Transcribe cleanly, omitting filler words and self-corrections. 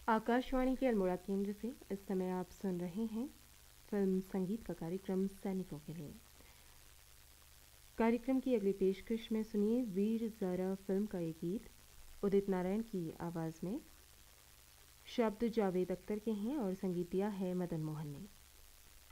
आकाशवाणी के अल्मोड़ा केंद्र से इस समय आप सुन रहे हैं फिल्म संगीत का कार्यक्रम सैनिकों के लिए। कार्यक्रम की अगली पेशकश में सुनिए वीर ज़ारा फिल्म का ये गीत उदित नारायण की आवाज़ में। शब्द जावेद अख्तर के हैं और संगीत दिया है मदन मोहन ने।